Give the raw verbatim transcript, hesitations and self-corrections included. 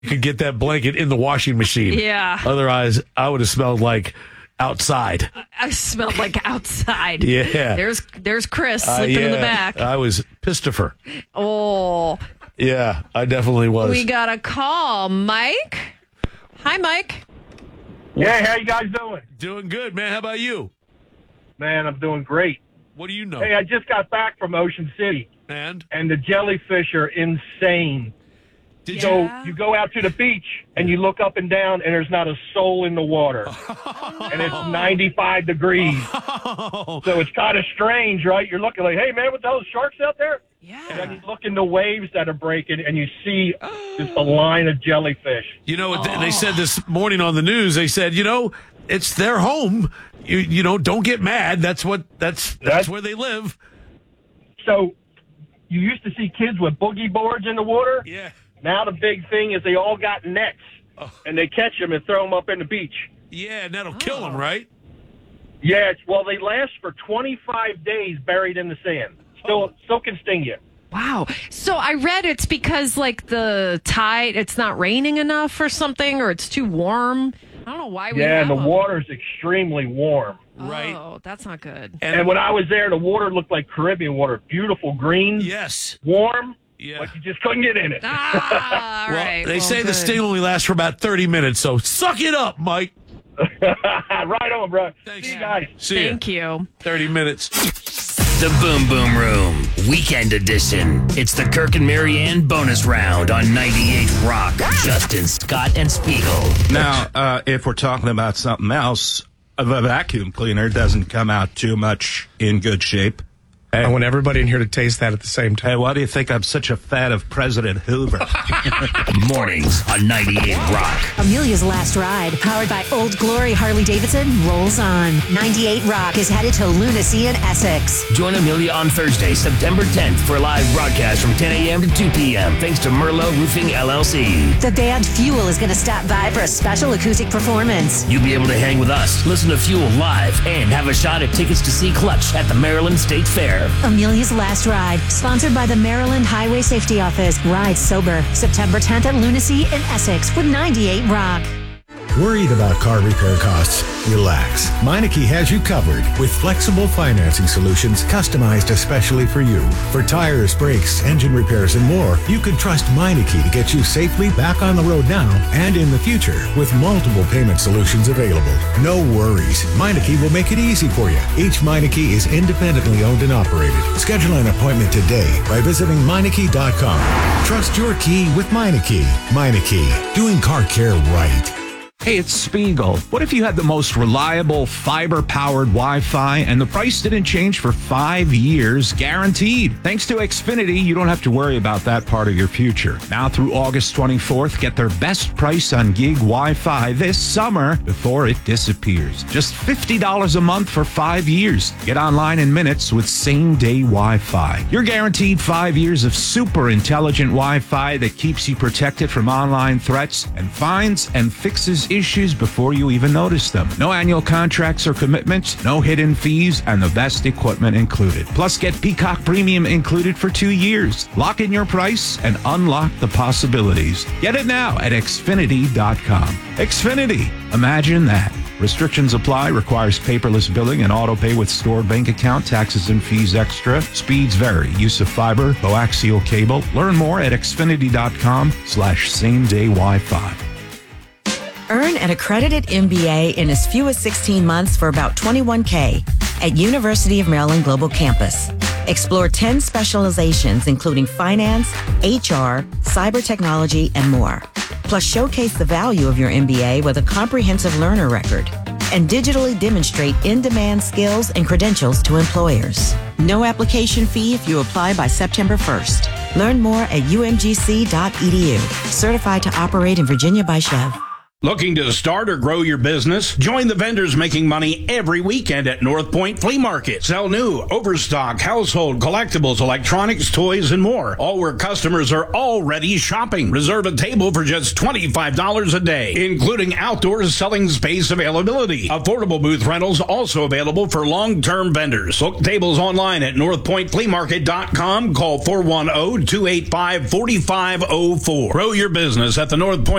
You could get that blanket in the washing machine. Yeah. Otherwise, I would have smelled like outside. I smelled like outside. Yeah. There's there's Chris Uh, sleeping yeah, in the back. I was Pistifer. Oh. Yeah, I definitely was. We got a call. Mike? Hi, Mike. Hey, how you guys doing? Doing good, man. How about you? Man, I'm doing great. What do you know? Hey, I just got back from Ocean City, and? and the jellyfish are insane. Did So Yeah. you go out to the beach, and you look up and down, and there's not a soul in the water. And it's ninety-five degrees. Oh. So it's kind of strange, right? You're looking like, hey, man, what the hell, sharks out there? And then Yeah. you look in the waves that are breaking, and you see just a line of jellyfish. You know, what they said this morning on the news, they said, you know, it's their home. You you know, don't get mad. That's what that's that's, That's- where they live. So you used to see kids with boogie boards in the water. Yeah. Now the big thing is they all got nets, and they catch them and throw them up in the beach. Yeah, and that'll kill them, right? Yeah, it's, well, they last for twenty-five days buried in the sand. Still, still can sting you. Wow. So I read it's because, like, the tide, it's not raining enough or something, or it's too warm. I don't know why we Yeah, have and the them. water's extremely warm. Right. Oh, that's not good. And when I was there, the water looked like Caribbean water. Beautiful green, Yes. warm, Yeah. but you just couldn't get in it. Ah, all Well, right. they Well, say the good. sting only lasts for about thirty minutes, so suck it up, Mike. Right on, bro. Thanks. See you guys. See ya. Thank you. thirty minutes. The Boom Boom Room, Weekend Edition. It's the Kirk and Marianne bonus round on ninety-eight Rock. Justin, Scott, and Spiegel. Now, uh, if we're talking about something else, a vacuum cleaner doesn't come out too much in good shape. I want everybody in here to taste that at the same time. Hey, why do you think I'm such a fan of President Hoover? Mornings on ninety-eight Rock. Amelia's Last Ride, powered by Old Glory Harley-Davidson, rolls on. ninety-eight Rock is headed to Lunacy in Essex. Join Amelia on Thursday, September tenth for a live broadcast from ten a.m. to two p.m. thanks to Merlot Roofing, L L C. The band Fuel is going to stop by for a special acoustic performance. You'll be able to hang with us, listen to Fuel live, and have a shot at tickets to see Clutch at the Maryland State Fair. Amelia's Last Ride, sponsored by the Maryland Highway Safety Office. Ride sober, September tenth at Lunacy in Essex with ninety-eight Rock. Worried about car repair costs? Relax. Meineke has you covered with flexible financing solutions customized especially for you. For tires, brakes, engine repairs, and more, you can trust Meineke to get you safely back on the road now and in the future with multiple payment solutions available. No worries. Meineke will make it easy for you. Each Meineke is independently owned and operated. Schedule an appointment today by visiting Meineke dot com. Trust your key with Meineke. Meineke, doing car care right. Hey, it's Spiegel. What if you had the most reliable fiber-powered Wi-Fi and the price didn't change for five years guaranteed? Thanks to Xfinity, you don't have to worry about that part of your future. Now through August twenty-fourth, get their best price on gig Wi-Fi this summer before it disappears. Just fifty dollars a month for five years. Get online in minutes with same-day Wi-Fi. You're guaranteed five years of super intelligent Wi-Fi that keeps you protected from online threats and finds and fixes issues before you even notice them. No annual contracts or commitments, no hidden fees, and the best equipment included. Plus, get Peacock Premium included for two years. Lock in your price and unlock the possibilities. Get it now at Xfinity dot com. Xfinity. Imagine that. Restrictions apply. Requires paperless billing and auto pay with stored bank account. Taxes and fees extra. Speeds vary. Use of fiber, coaxial cable. Learn more at Xfinity dot com slash same day Wi-Fi. Earn an accredited M B A in as few as sixteen months for about twenty-one K at University of Maryland Global Campus. Explore ten specializations, including finance, H R, cyber technology, and more. Plus, showcase the value of your M B A with a comprehensive learner record and digitally demonstrate in-demand skills and credentials to employers. No application fee if you apply by September first. Learn more at U M G C dot E D U. Certified to operate in Virginia by Chev. Looking to start or grow your business? Join the vendors making money every weekend at North Point Flea Market. Sell new, overstock, household, collectibles, electronics, toys, and more. All where customers are already shopping. Reserve a table for just twenty-five dollars a day, including outdoor selling space availability. Affordable booth rentals also available for long-term vendors. Book tables online at north point flea market dot com. Call four one zero, two eight five, four five zero four. Grow your business at the North Point